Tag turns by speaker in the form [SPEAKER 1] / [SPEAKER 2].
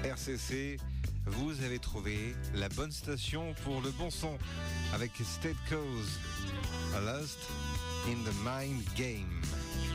[SPEAKER 1] RCC, vous avez trouvé la bonne station pour le bon son avec State Cause, Lost in the Mind Game.